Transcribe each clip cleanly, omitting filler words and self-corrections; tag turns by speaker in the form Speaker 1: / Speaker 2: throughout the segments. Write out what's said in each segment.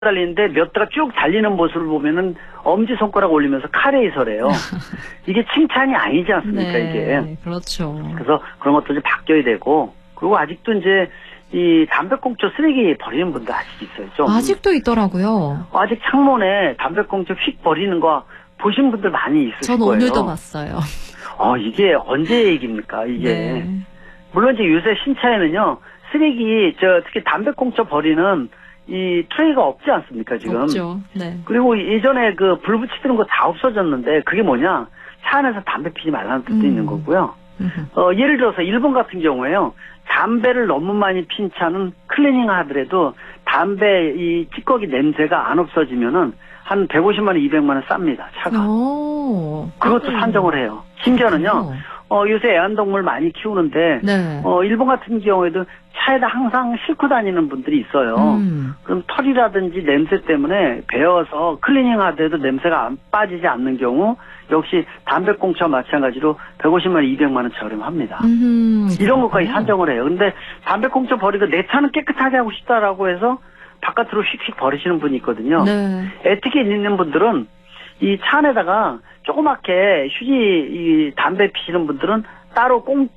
Speaker 1: 달리는데 몇 대가 쭉 달리는 모습을 보면은 엄지손가락 올리면서 카레이서래요. 이게 칭찬이 아니지 않습니까,
Speaker 2: 네,
Speaker 1: 이게.
Speaker 2: 그렇죠.
Speaker 1: 그래서 그런 것도 좀 바뀌어야 되고, 그리고 아직도 이제 이 담배꽁초 쓰레기 버리는 분도 아직 있어요, 좀.
Speaker 2: 아직도 있더라고요.
Speaker 1: 아직 창문에 담배꽁초 휙 버리는 거 보신 분들 많이 있으실
Speaker 2: 전
Speaker 1: 거예요.
Speaker 2: 오늘도 봤어요.
Speaker 1: 이게 언제 얘기입니까, 이게.
Speaker 2: 네.
Speaker 1: 물론 이제 요새 신차에는요, 쓰레기, 특히 담배꽁초 버리는 이 트레이가 없지 않습니까, 지금?
Speaker 2: 없죠. 네.
Speaker 1: 그리고 예전에 그 불 붙이는 거 다 없어졌는데, 그게 뭐냐? 차 안에서 담배 피지 말라는 뜻도 있는 거고요. 예를 들어서 일본 같은 경우에요, 담배를 너무 많이 핀 차는 클리닝 하더라도 담배 이 찌꺼기 냄새가 안 없어지면은 한 150만 원, 200만 원 쌉니다, 차가. 그것도 산정을 해요. 심지어는요, 요새 애완동물 많이 키우는데,
Speaker 2: 네.
Speaker 1: 일본 같은 경우에도 차에다 항상 싣고 다니는 분들이 있어요. 그럼 털이라든지 냄새 때문에 베어서 클리닝 하더라도 냄새가 안 빠지지 않는 경우, 역시 담배꽁초와 마찬가지로 150만 원, 200만 원 저렴합니다. 이런 것까지 산정을 해요. 근데 담배꽁초 버리고 내 차는 깨끗하게 하고 싶다라고 해서 바깥으로 휙휙 버리시는 분이 있거든요.
Speaker 2: 네.
Speaker 1: 에티켓 있는 분들은 이 차 안에다가 조그맣게 이 담배 피시는 분들은 따로 꽁치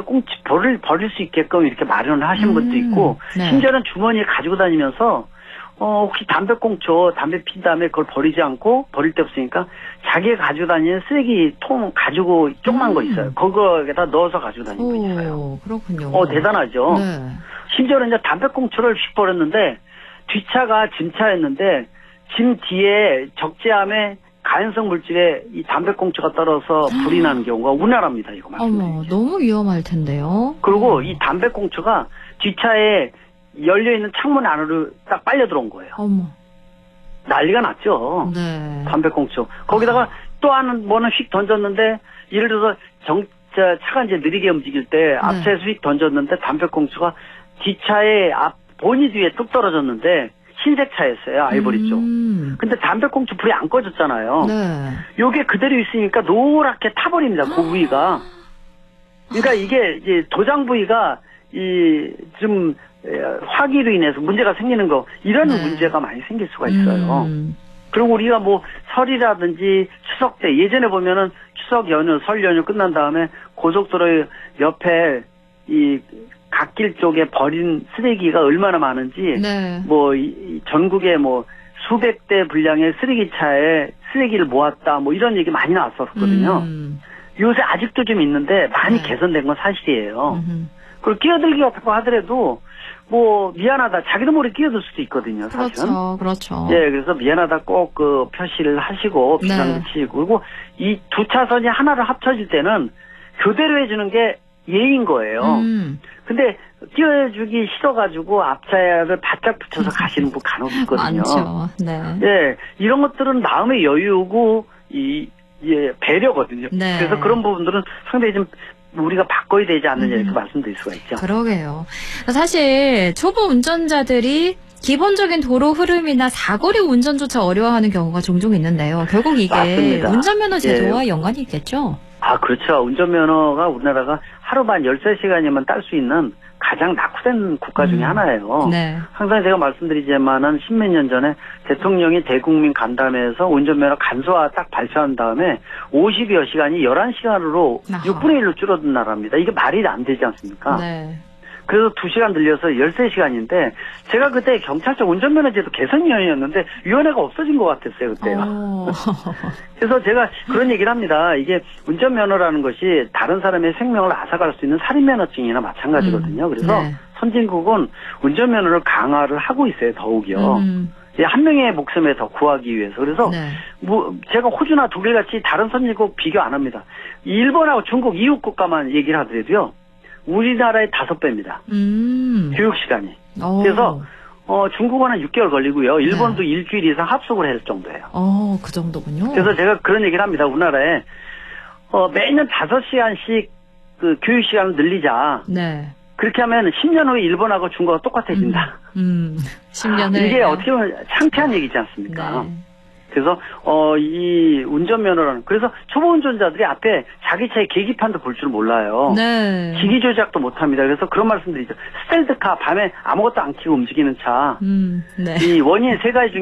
Speaker 1: 버릴 수 있게끔 이렇게 마련을 하신 분도 있고,
Speaker 2: 네.
Speaker 1: 심지어는 주머니에 가지고 다니면서, 혹시 담배꽁초, 담배 핀 다음에 그걸 버리지 않고, 버릴 데 없으니까, 자기가 가지고 다니는 쓰레기통 가지고 조그만 거 있어요. 거기에다 넣어서 가지고 다니는 분이 있어요.
Speaker 2: 그렇군요.
Speaker 1: 대단하죠?
Speaker 2: 네.
Speaker 1: 심지어는 이제 담배꽁초를 휙 버렸는데, 뒷차가 짐차였는데, 짐 뒤에 적재함에 가연성 물질에 이 담배꽁초가 떨어서 불이 나는 경우가 우리나라입니다, 이거 말씀드리죠.
Speaker 2: 어머, 너무 위험할 텐데요.
Speaker 1: 그리고 이 담배꽁초가 뒷차에 열려있는 창문 안으로 딱 빨려 들어온 거예요.
Speaker 2: 어머.
Speaker 1: 난리가 났죠.
Speaker 2: 네.
Speaker 1: 담배꽁초. 거기다가 또 하는 뭐는 휙 던졌는데, 예를 들어서 차가 이제 느리게 움직일 때 앞차에서 휙 던졌는데 담배꽁초가 뒷차에 보니 뒤에 뚝 떨어졌는데, 흰색 차였어요, 아이보리 쪽. 근데 담배꽁초 불이 안 꺼졌잖아요.
Speaker 2: 네.
Speaker 1: 요게 그대로 있으니까 노랗게 타버립니다, 그 부위가. 그러니까 이게 이제 도장 부위가 좀 화기로 인해서 문제가 생기는 거, 이런 문제가 많이 생길 수가 있어요. 그리고 우리가 뭐 설이라든지 추석 때, 예전에 보면은 추석 연휴, 설 연휴 끝난 다음에 고속도로 옆에 이 갓길 쪽에 버린 쓰레기가 얼마나 많은지,
Speaker 2: 네.
Speaker 1: 전국에 수백 대 분량의 쓰레기차에 쓰레기를 모았다, 이런 얘기 많이 나왔었거든요. 요새 아직도 좀 있는데 많이 개선된 건 사실이에요. 그리고 끼어들기 같은 거 하더라도 미안하다, 자기도 모르게 끼어들 수도 있거든요, 사실은.
Speaker 2: 그렇죠.
Speaker 1: 예, 그래서 미안하다 꼭 표시를 하시고 비상을 치시고, 그리고 이 두 차선이 하나로 합쳐질 때는 교대로 해주는 게 예인 거예요. 근데 끼워주기 싫어가지고 앞차를 바짝 붙여서 가시는 분 간혹 있거든요.
Speaker 2: 많죠. 네.
Speaker 1: 예, 이런 것들은 마음의 여유고 배려거든요.
Speaker 2: 네.
Speaker 1: 그래서 그런 부분들은 상당히 좀 우리가 바꿔야 되지 않느냐 이렇게 말씀드릴 수가 있죠.
Speaker 2: 그러게요. 사실 초보 운전자들이 기본적인 도로 흐름이나 사거리 운전조차 어려워하는 경우가 종종 있는데요. 결국 이게
Speaker 1: 맞습니다.
Speaker 2: 운전면허 제도와 연관이 있겠죠?
Speaker 1: 그렇죠. 운전면허가 우리나라가 하루만 13시간이면 딸 수 있는 가장 낙후된 국가 중에 하나예요.
Speaker 2: 네.
Speaker 1: 항상 제가 말씀드리지만은 십몇 년 전에 대통령이 대국민 간담회에서 운전면허 간소화 딱 발표한 다음에 50여 시간이 11시간으로 6분의 1로 줄어든 나라입니다. 이게 말이 안 되지 않습니까?
Speaker 2: 네.
Speaker 1: 그래서 2시간 늘려서 13시간인데, 제가 그때 경찰청 운전면허제도 개선위원회였는데, 위원회가 없어진 것 같았어요, 그때요. 그래서 제가 그런 얘기를 합니다. 이게 운전면허라는 것이 다른 사람의 생명을 앗아갈 수 있는 살인면허증이나 마찬가지거든요. 그래서 선진국은 운전면허를 강화를 하고 있어요, 더욱이요. 한 명의 목숨에 더 구하기 위해서. 그래서 제가 호주나 독일같이 다른 선진국 비교 안 합니다. 일본하고 중국 이웃 국가만 얘기를 하더라도요, 우리나라의 5배입니다. 교육시간이. 그래서, 중국은 한 6개월 걸리고요. 일본도 일주일 이상 합숙을 할 정도예요.
Speaker 2: 그 정도군요.
Speaker 1: 그래서 제가 그런 얘기를 합니다. 우리나라에, 매년 5시간씩 그 교육시간을 늘리자.
Speaker 2: 네.
Speaker 1: 그렇게 하면 10년 후에 일본하고 중국하고 똑같아진다.
Speaker 2: 10년을.
Speaker 1: 이게 어떻게 보면 창피한 얘기지 않습니까?
Speaker 2: 네.
Speaker 1: 그래서 이 운전면허라는 그래서 초보 운전자들이 앞에 자기 차의 계기판도 볼 줄 몰라요.
Speaker 2: 네.
Speaker 1: 기기 조작도 못합니다. 그래서 그런 말씀드리죠. 스텔드카 밤에 아무것도 안 켜고 움직이는 차.
Speaker 2: 네.
Speaker 1: 이 원인 세 가지 중에